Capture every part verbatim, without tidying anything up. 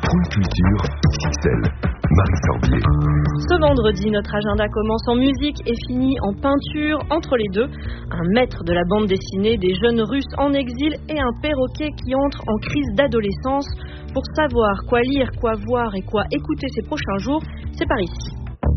France Culture, Pixel, Marie Sorbier. Ce vendredi, notre agenda commence en musique et finit en peinture. Entre les deux, un maître de la bande dessinée, des jeunes Russes en exil et un perroquet qui entre en crise d'adolescence. Pour savoir quoi lire, quoi voir et quoi écouter ces prochains jours, c'est par ici.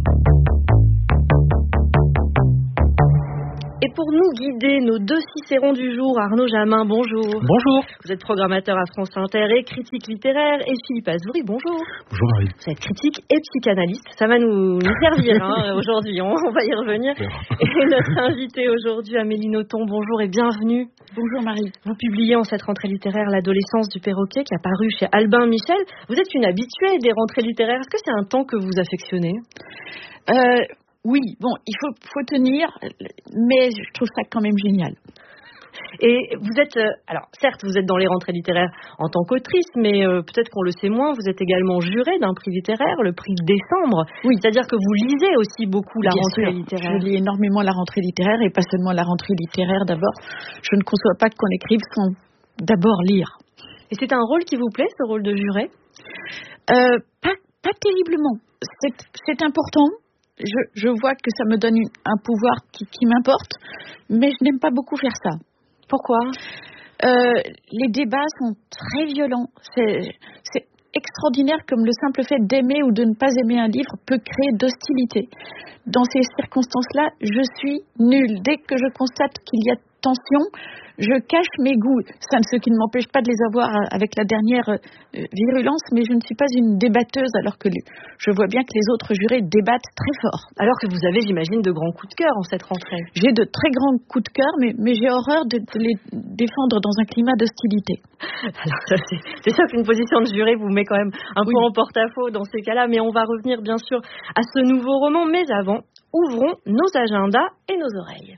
Et pour nous guider, nos deux Cicérons du jour, Arnaud Jamin, bonjour. Bonjour. Vous êtes programmateur à France Inter et critique littéraire. Et Philippe Azouri, bonjour. Bonjour Marie. Vous êtes critique et psychanalyste. Ça va nous, nous servir hein, aujourd'hui, on, on va y revenir. Et notre invitée aujourd'hui, Amélie Nothomb, bonjour et bienvenue. Bonjour Marie. Vous publiez en cette rentrée littéraire L'adolescence du perroquet qui a paru chez Albin Michel. Vous êtes une habituée des rentrées littéraires. Est-ce que c'est un temps que vous affectionnez ? euh, Oui, bon, il faut, faut tenir, mais je trouve ça quand même génial. Et vous êtes, euh, alors certes, vous êtes dans les rentrées littéraires en tant qu'autrice, mais euh, peut-être qu'on le sait moins, vous êtes également jurée d'un prix littéraire, le prix de décembre. Oui. C'est-à-dire que vous lisez aussi beaucoup la Bien rentrée sûr. littéraire. Je lis énormément la rentrée littéraire, et pas seulement la rentrée littéraire d'abord. Je ne conçois pas qu'on écrive sans d'abord lire. Et c'est un rôle qui vous plaît, ce rôle de juré ? euh, pas, pas terriblement. C'est, c'est important. Je, je vois que ça me donne une, un pouvoir qui, qui m'importe, mais je n'aime pas beaucoup faire ça. Pourquoi ? euh, Les débats sont très violents. C'est, c'est extraordinaire comme le simple fait d'aimer ou de ne pas aimer un livre peut créer d'hostilité. Dans ces circonstances-là, je suis nulle. Dès que je constate qu'il y a tension, je cache mes goûts. Ça, ce qui ne m'empêche pas de les avoir avec la dernière euh, virulence, mais je ne suis pas une débatteuse, alors que les, je vois bien que les autres jurés débattent très fort. Alors que vous avez, j'imagine, de grands coups de cœur en cette rentrée. J'ai de très grands coups de cœur, mais, mais j'ai horreur de, de les défendre dans un climat d'hostilité. Alors ça, c'est, c'est sûr qu'une position de juré vous met quand même un oui. peu en porte-à-faux dans ces cas-là, mais on va revenir bien sûr à ce nouveau roman. Mais avant, ouvrons nos agendas et nos oreilles.